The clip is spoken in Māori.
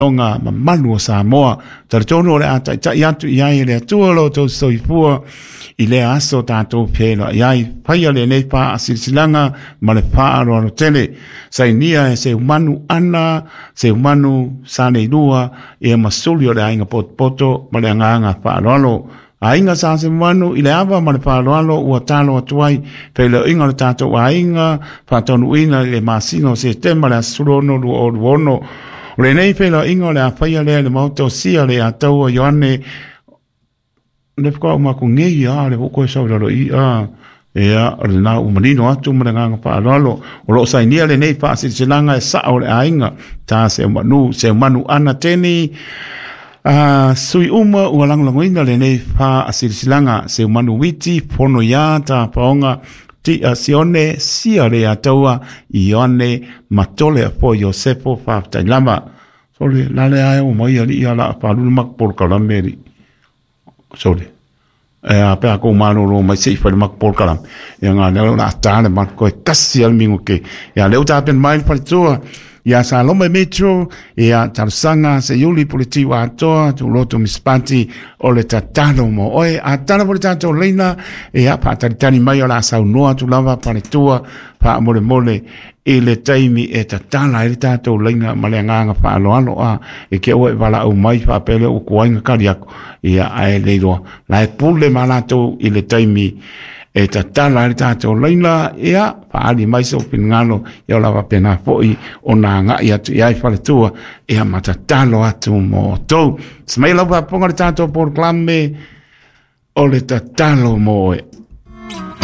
onga manu o Samoa tar tono le ata ta yatu ia le tuolo to soifua i le aso tātou pēla iai paia le nei pā asilsilanga ma le pā aro tele sai nia e se umanu ana se umanu sane lua e masuli o le ainga poto ma le anganga pā aro ainga sa se umanu i le ava ma le pā aro ua talo atuai pēla inga le tātou ainga pā tonu ina le masino se tema le asurono lua o luono le nei pēla inga le a paia le mauto sia le atau o Ioane le ko ma ko ngi ya le ko so lo I ya na o manino atu mo nga pa lo lo sai ni le nei pa si langa sa o le ainga ta se manu ana teni sui uma o lang langoina le nei pa si langa se manu witi pono ya ta paonga ti asione sia le ataua Ione matole po Josepo fa ta lama so le la le ai o mo ya la pa lu mak por kalameri sorry a pe ko mano lo mai sei fa mak por kalam ya nga na ta le mak ko kasi al mingo ke ya le uta pen mai pa to ya sa lo me metro ya tarsanga se yuli politi wa to loto mispati o le tatalo mo oi a tana por tanto leina ya pa tani mai la sa no tu lava pa to pa mole e le taimi e tatala e tato leina maleanga fa alo a e ke o vala o mai fa pele o kuanga kariako ia ai le do la pule malato i le taimi e tatala e tato leina ia fa ali mai so pingalo ia lava pena foi ona nga ia ia fa tua ia matatalo atu mo to smela va ponga tato por clame o le tatalo mo